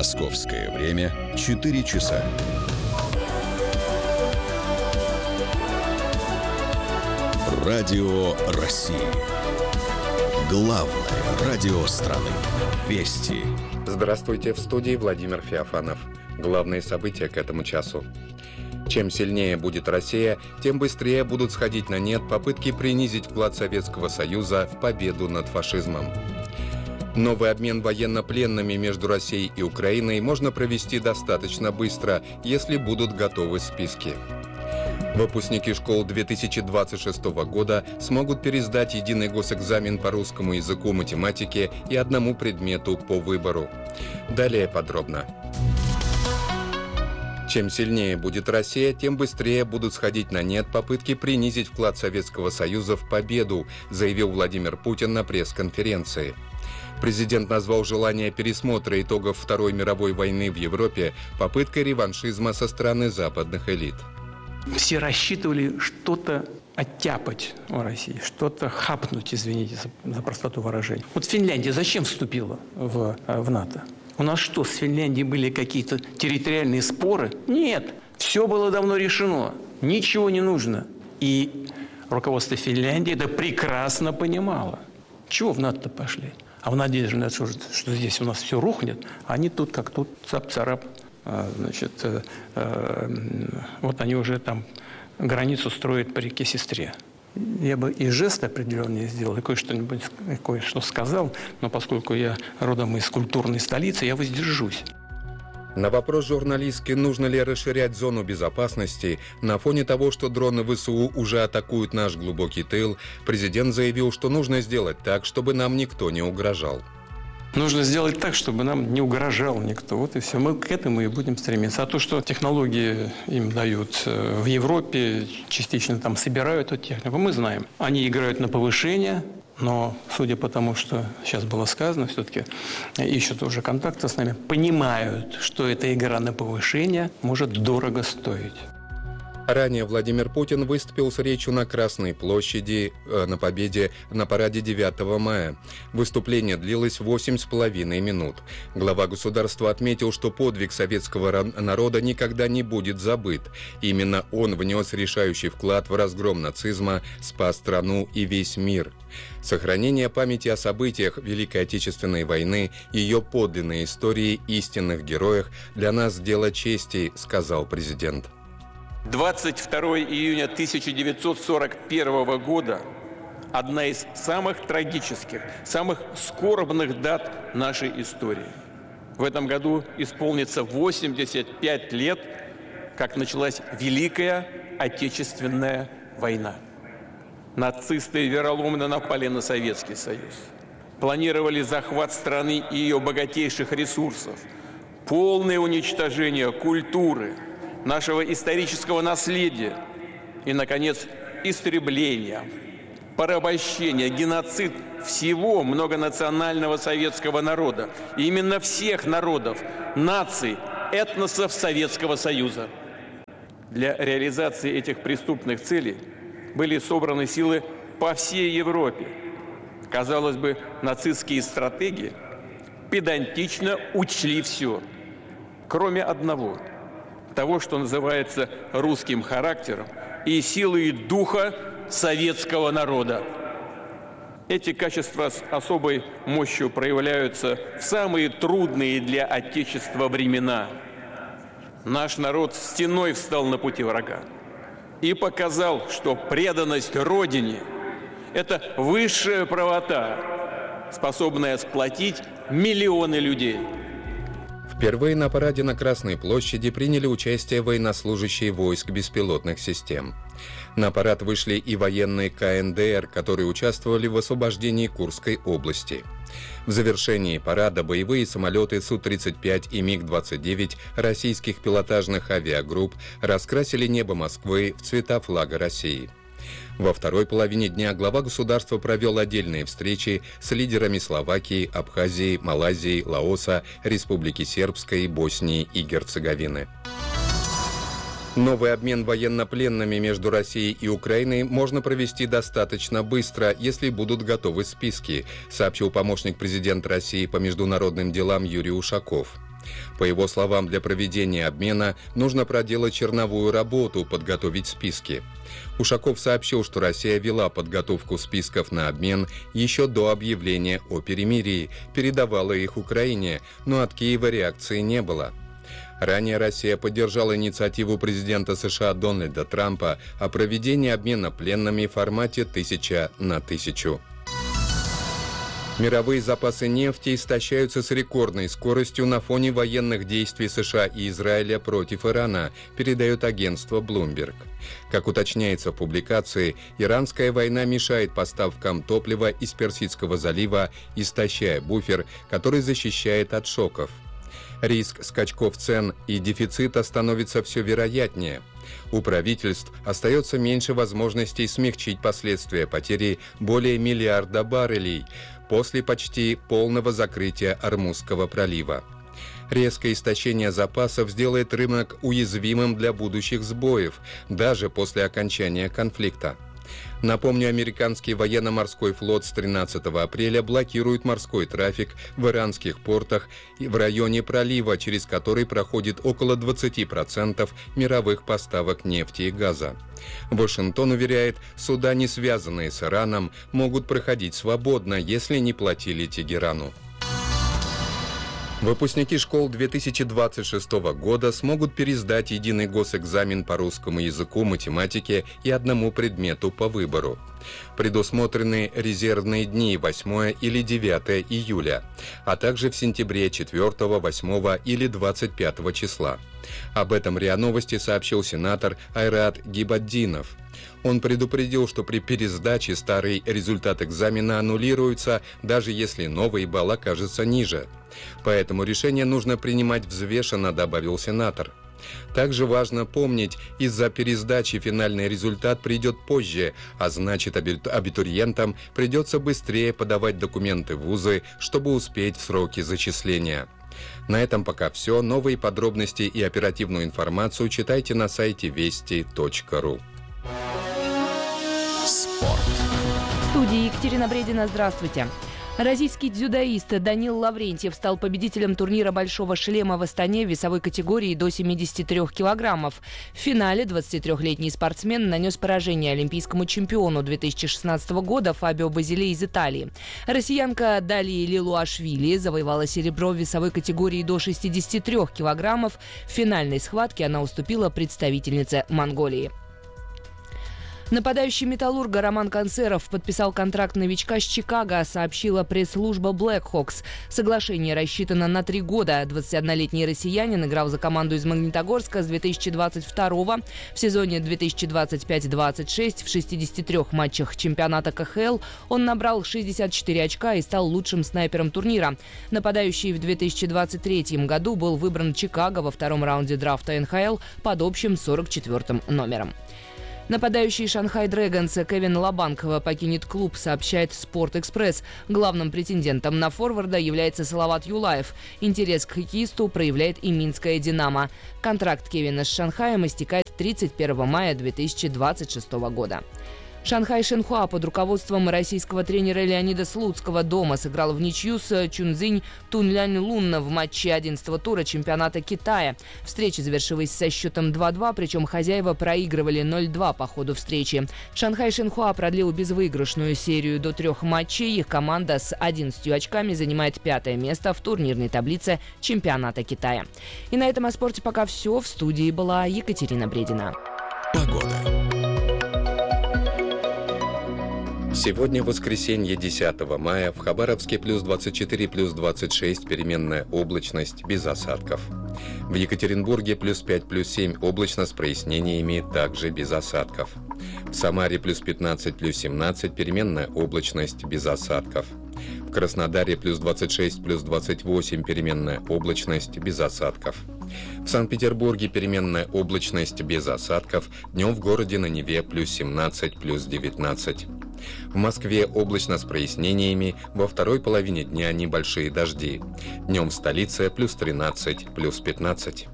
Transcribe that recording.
Московское время 4 часа. Радио России. Главное радио страны. Вести. Здравствуйте, в студии Владимир Феофанов. Главные события к этому часу. Чем сильнее будет Россия, тем быстрее будут сходить на нет попытки принизить вклад Советского Союза в победу над фашизмом. Новый обмен военнопленными между Россией и Украиной можно провести достаточно быстро, если будут готовы списки. Выпускники школ 2026 года смогут пересдать единый госэкзамен по русскому языку, математике и одному предмету по выбору. Далее подробно. Чем сильнее будет Россия, тем быстрее будут сходить на нет попытки принизить вклад Советского Союза в победу, заявил Владимир Путин на пресс-конференции. Президент назвал желание пересмотра итогов Второй мировой войны в Европе попыткой реваншизма со стороны западных элит. Все рассчитывали что-то оттяпать в России, что-то хапнуть, извините за простоту выражения. Вот Финляндия зачем вступила в НАТО? У нас что, с Финляндией были какие-то территориальные споры? Нет, все было давно решено, ничего не нужно. И руководство Финляндии это прекрасно понимало. Чего в НАТО пошли? А в надежде, что здесь у нас все рухнет, они тут как тут, цап-царап. Значит, вот они уже там границу строят по реке Сестре. Я бы и жест определенный сделал, и кое-что сказал, но поскольку я родом из культурной столицы, я воздержусь. На вопрос журналистки, нужно ли расширять зону безопасности, на фоне того, что дроны ВСУ уже атакуют наш глубокий тыл, президент заявил, что нужно сделать так, чтобы нам никто не угрожал. Нужно сделать так, чтобы нам не угрожал никто. Вот и все. Мы к этому и будем стремиться. А то, что технологии им дают в Европе, частично там собирают эту технику, мы знаем. Они играют на повышение, но, судя по тому, что сейчас было сказано, все-таки ищут уже контакты с нами, понимают, что эта игра на повышение может дорого стоить. Ранее Владимир Путин выступил с речью на Красной площади на Победе на параде 9 мая. Выступление длилось 8,5 минут. Глава государства отметил, что подвиг советского народа никогда не будет забыт. Именно он внес решающий вклад в разгром нацизма, спас страну и весь мир. Сохранение памяти о событиях Великой Отечественной войны, ее подлинной истории, истинных героях для нас дело чести, сказал президент. 22 июня 1941 года – одна из самых трагических, самых скорбных дат нашей истории. В этом году исполнится 85 лет, как началась Великая Отечественная война. Нацисты вероломно напали на Советский Союз. Планировали захват страны и ее богатейших ресурсов, полное уничтожение культуры, нашего исторического наследия и, наконец, истребление, порабощение, геноцид всего многонационального советского народа. И именно всех народов, наций, этносов Советского Союза. Для реализации этих преступных целей были собраны силы по всей Европе. Казалось бы, нацистские стратеги педантично учли все, кроме одного – того, что называется русским характером и силой духа советского народа. Эти качества с особой мощью проявляются в самые трудные для Отечества времена. Наш народ стеной встал на пути врага и показал, что преданность Родине – это высшая правота, способная сплотить миллионы людей. Впервые на параде на Красной площади приняли участие военнослужащие войск беспилотных систем. На парад вышли и военные КНДР, которые участвовали в освобождении Курской области. В завершении парада боевые самолеты Су-35 и МиГ-29 российских пилотажных авиагрупп раскрасили небо Москвы в цвета флага России. Во второй половине дня глава государства провел отдельные встречи с лидерами Словакии, Абхазии, Малайзии, Лаоса, Республики Сербской, Боснии и Герцеговины. Новый обмен военнопленными между Россией и Украиной можно провести достаточно быстро, если будут готовы списки, сообщил помощник президента России по международным делам Юрий Ушаков. По его словам, для проведения обмена нужно проделать черновую работу, подготовить списки. Ушаков сообщил, что Россия вела подготовку списков на обмен еще до объявления о перемирии, передавала их Украине, но от Киева реакции не было. Ранее Россия поддержала инициативу президента США Дональда Трампа о проведении обмена пленными в формате 1000 на 1000. Мировые запасы нефти истощаются с рекордной скоростью на фоне военных действий США и Израиля против Ирана, передает агентство Bloomberg. Как уточняется в публикации, иранская война мешает поставкам топлива из Персидского залива, истощая буфер, который защищает от шоков. Риск скачков цен и дефицита становится все вероятнее. У правительств остается меньше возможностей смягчить последствия потери более миллиарда баррелей после почти полного закрытия Ормузского пролива. Резкое истощение запасов сделает рынок уязвимым для будущих сбоев, даже после окончания конфликта. Напомню, американский военно-морской флот с 13 апреля блокирует морской трафик в иранских портах и в районе пролива, через который проходит около 20% мировых поставок нефти и газа. Вашингтон уверяет, суда, не связанные с Ираном, могут проходить свободно, если не платили Тегерану. Выпускники школ 2026 года смогут пересдать единый госэкзамен по русскому языку, математике и одному предмету по выбору. Предусмотрены резервные дни 8 или 9 июля, а также в сентябре 4, 8 или 25 числа. Об этом РИА Новости сообщил сенатор Айрат Гибаддинов. Он предупредил, что при пересдаче старый результат экзамена аннулируется, даже если новый балл окажется ниже. Поэтому решение нужно принимать взвешенно, добавил сенатор. Также важно помнить, из-за пересдачи финальный результат придет позже, а значит, абитуриентам придется быстрее подавать документы в вузы, чтобы успеть в сроки зачисления. На этом пока все. Новые подробности и оперативную информацию читайте на сайте вести.ру. Спорт. В студии Екатерина Бредина. Здравствуйте. Российский дзюдоист Данил Лаврентьев стал победителем турнира «Большого шлема» в Астане в весовой категории до 73 килограммов. В финале 23-летний спортсмен нанес поражение олимпийскому чемпиону 2016 года Фабио Базиле из Италии. Россиянка Далия Лилуашвили завоевала серебро в весовой категории до 63 килограммов. В финальной схватке она уступила представительнице Монголии. Нападающий «Металлурга» Роман Концеров подписал контракт новичка с Чикаго, сообщила пресс-служба Blackhawks. Соглашение рассчитано на 3 года. 21-летний россиянин играл за команду из Магнитогорска с 2022 в сезоне 2025-26 в 63 матчах чемпионата КХЛ. Он набрал 64 очка и стал лучшим снайпером турнира. Нападающий в 2023 году был выбран Чикаго во втором раунде драфта НХЛ под общим 44-м номером. Нападающий «Шанхай Дрэгонс» Кевин Лабанк покинет клуб, сообщает «Спорт-Экспресс». Главным претендентом на форварда является Салават Юлаев. Интерес к хоккеисту проявляет и Минская «Динамо». Контракт Кевина с «Шанхаем» истекает 31 мая 2026 года. Шанхай Шенхуа под руководством российского тренера Леонида Слуцкого дома сыграл в ничью с Чунцзинь Тунлянь-Лунна в матче 11-го тура чемпионата Китая. Встреча завершилась со счетом 2-2, причем хозяева проигрывали 0-2 по ходу встречи. Шанхай Шенхуа продлил безвыигрышную серию до 3 матчей. Их команда с 11 очками занимает 5-е место в турнирной таблице чемпионата Китая. И на этом о спорте пока все. В студии была Екатерина Бредина. Погода. Сегодня воскресенье, 10 мая, в Хабаровске плюс 24, плюс 26, переменная облачность, без осадков. В Екатеринбурге плюс 5, плюс 7, облачно с прояснениями, также без осадков. В Самаре плюс 15, плюс 17, переменная облачность, без осадков. В Краснодаре плюс 26, плюс 28, переменная облачность, без осадков. В Санкт-Петербурге переменная облачность, без осадков. Днем в городе на Неве плюс 17, плюс 19. В Москве облачно с прояснениями, во второй половине дня небольшие дожди. Днем в столице плюс 13, плюс 15.